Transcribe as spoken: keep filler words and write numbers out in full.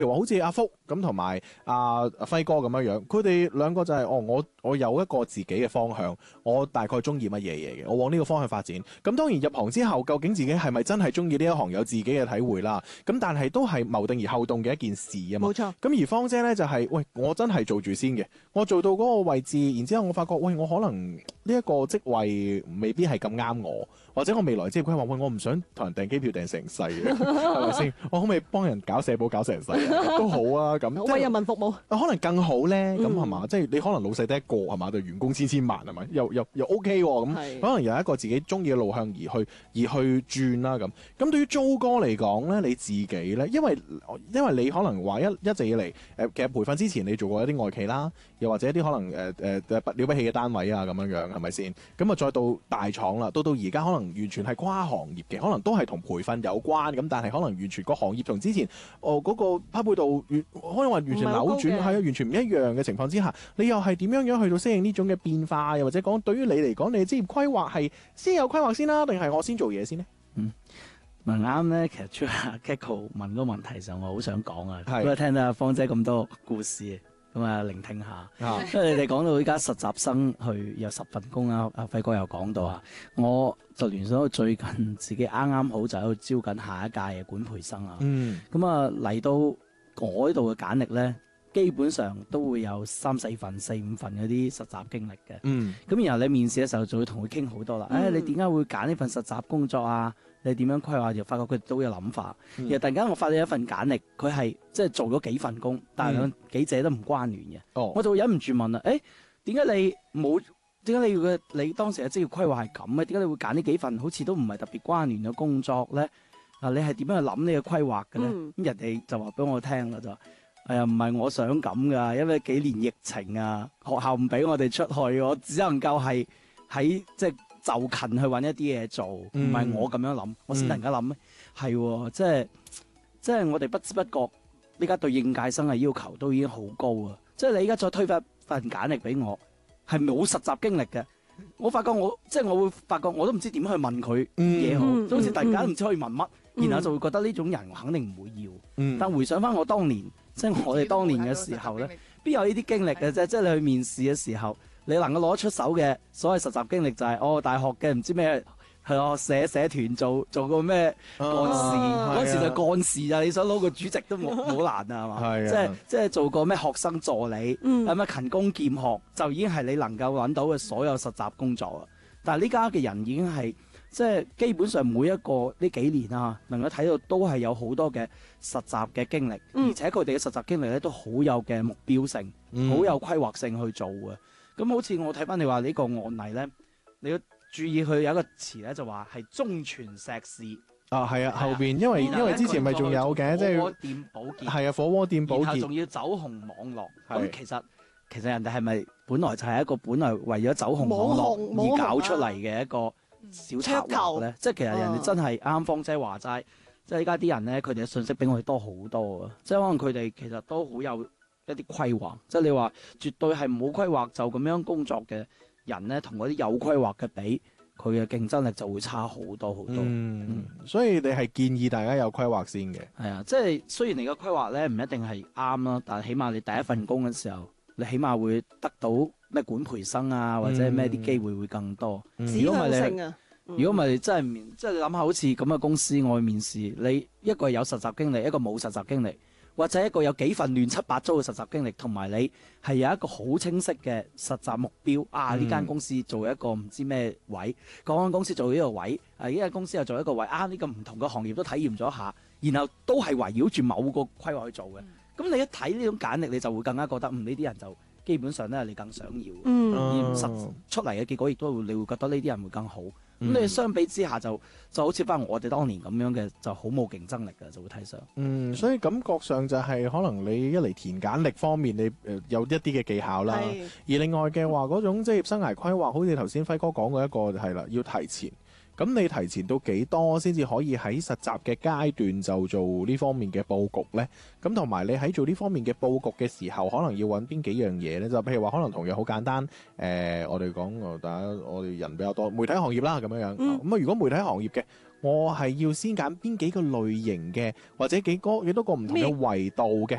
譬如話好似阿福咁同埋阿輝哥咁樣樣，佢哋兩個就係、是、哦，我我有一個自己嘅方向，我大概中意乜嘢嘢嘅，我往呢個方向發展。咁當然入行之後，究竟自己係咪真係中意呢一行，有自己嘅體會啦。咁但係都係謀定而後動嘅一件事啊嘛。 冇錯。 咁而芳姐呢，就係、是、喂，我真係做住先嘅，我做到嗰個位置，然之後我發覺喂，我可能呢一個職位未必係咁啱我，或者我未來職業規劃，喂，我唔想同人訂機票訂成世嘅，係咪先？我可唔可以幫人搞社保搞成世都好啊？咁為人民服務， 可能更好咧，咁係嘛？即係你可能老細得一個係嘛，對員工千千萬係咪？又又又 OK 喎，咁可能有一個自己中意嘅路向而去而去轉啦咁。咁對於租哥嚟講咧，你自己咧，因為因為你可能話一一直以嚟誒，其實培訓之前你做過一啲外企啦，又或者一啲可能誒誒誒不了不起嘅單位啊咁樣樣係咪先？咁啊再到大廠啦，到到而家可能完全係跨行業嘅，可能都係同培訓有關咁，但係可能完全個行業同之前哦嗰個匹配度完可能話完全扭轉，係啊，完全唔一樣嘅情況之下，你又係點樣樣去到適應呢種嘅變化？又或者講對於你嚟講，你嘅職業規劃係先有規劃先啦，定係我先做嘢先呢？ 嗯，問啱咧，其實出阿 Kiko 問個問題上，我好想講啊， 係咁啊聽到阿芳姐咁多故事，咁啊聆聽下， 啊因為你哋講到依家實習生去有十份工啊，阿輝哥又講到啊，我就聯想到最近自己啱啱好就喺度招緊下一屆嘅管培生啊， 嗯， 咁啊嚟到我呢度嘅簡歷咧，基本上都會有三四份、四五份嗰啲實習經歷嘅。 嗯， 咁然後你面試嘅時候就會同佢傾好多啦。誒、 嗯哎，你點解會揀呢份實習工作啊？你點樣規劃？就發覺佢哋都有諗法。 嗯、 然後突然間我發現一份簡歷，佢係即係做咗幾份工，但係兩幾者都唔關聯嘅。 哦， 我就會忍唔住問啦。誒、欸，點解你冇？點解你嘅你當時嘅職業規劃係咁嘅？點解你會揀呢幾份好似都唔係特別關聯嘅工作咧？啊，你係點樣去諗呢個規劃嘅咧？咁、嗯、人哋就話俾我聽啦，就話哎呀，唔係我想咁噶，因為幾年疫情啊，學校唔俾我哋出去，我只能夠係喺即係就近去揾一啲嘢做，唔係、嗯、我咁樣諗，我先突然間諗咧，係、嗯、即係即係我哋不知不覺呢家對應屆生嘅要求都已經好高啊！即係你而家再推翻份簡歷俾我，係冇實習經歷嘅。我發覺我即係我會發覺我都唔知點去問佢嘢好，都、嗯、好似突然間唔知可以問乜，嗯、然後就會覺得呢種人我肯定唔會要。嗯、但回想翻我當年，即係我哋當年嘅時候咧，邊有呢啲經歷嘅啫？即係你去面試嘅時候，你能夠攞出手嘅所謂實習經歷就係、是、哦大學嘅唔知咩係咯社社團做做個咩幹事，嗰、啊、時就幹事啊！你想攞個主席都冇冇難啊，係嘛？即係即係做個咩學生助理，咁咩、嗯、勤工儉學，就已經係你能夠揾到嘅所有實習工作啊！但係呢家嘅人已經係即係基本上每一個呢幾年啊，能夠睇到都係有好多嘅實習嘅經歷，嗯、而且佢哋嘅實習經歷咧都好有嘅目標性，好、嗯、有規劃性去做嘅。咁好似我睇翻你話呢個案例咧，你要注意佢有一個詞咧，就話係中傳碩士啊，係啊，後邊因為因為之前咪仲有嘅，即係火鍋店保健， 係啊，火鍋店保健， 然後仲要走紅網絡。咁其實其實人哋係咪本來就係一個本來為咗走紅網絡而搞出嚟嘅一個小策劃咧？即係其實人哋真係啱芳姐話齋，即係依家啲人咧，佢哋嘅信息比我哋多好多啊！即係可能佢哋其實都好有一啲規劃，即係你話絕對係冇規劃就咁樣工作嘅人咧，同嗰啲有規劃嘅比，佢嘅競爭力就會差好多好多。嗯， 嗯，所以你係建議大家有規劃先嘅。 係啊，即係雖然你嘅規劃咧唔一定係啱啦，但係起碼你第一份工嘅時候，你起碼會得到咩管培生啊，或者咩啲機會會更多。 指向性啊！ 如果唔係真係面，即係你諗下，好似咁嘅公司我去面試，你一個係有實習經歷，一個冇實習經歷。或者一個有幾份亂七八糟嘅實習經歷，同埋你係有一個好清晰嘅實習目標啊！呢間公司做一個唔知咩位，嗰間公司做呢個位，啊呢間公司又做一個位，啊呢個唔同嘅行業都體驗咗下，然後都係圍繞住某個規劃去做嘅。咁、嗯、你一睇呢種簡歷，你就會更加覺得嗯呢啲人就基本上咧你更想要， 嗯、 而實出嚟嘅結果亦都會你會覺得呢啲人會更好。咁、嗯、你相比之下就就好似翻我哋當年咁樣嘅，就好冇競爭力嘅，就會睇上。嗯， 所以感覺上就係可能你一嚟填簡歷方面，你誒有一啲嘅技巧啦。是而另外嘅話，嗰種職業生涯規劃，好似頭先輝哥講過一個係啦，要提前。咁你提前到幾多先至可以喺實習嘅階段就做呢方面嘅佈局呢？咁同埋你喺做呢方面嘅佈局嘅時候，可能要揾邊幾樣嘢呢？就譬如話，可能同樣好簡單。誒、呃，我哋講大家我哋人比較多媒體行業啦，咁樣樣。咁啊、嗯，如果媒體行業嘅， 我係要先揀邊幾個類型嘅，或者幾個幾多個唔同嘅維度嘅